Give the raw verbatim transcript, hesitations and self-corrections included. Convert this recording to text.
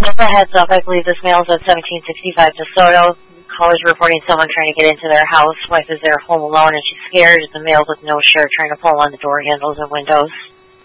Just a heads up, I believe this mail's at seventeen sixty-five DeSoto. Caller's reporting someone trying to get into their house. Wife is there home alone and she's scared. The male with no shirt trying to pull on the door handles and windows.